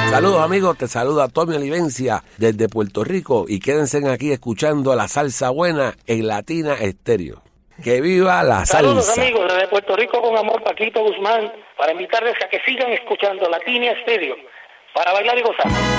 Saludos amigos, te saluda Tommy Olivencia desde Puerto Rico y quédense aquí escuchando la salsa buena en Latina Estéreo. ¡Que viva la salsa! Saludos amigos desde Puerto Rico con amor, Paquito Guzmán, para invitarles a que sigan escuchando Latina Estéreo para bailar y gozar.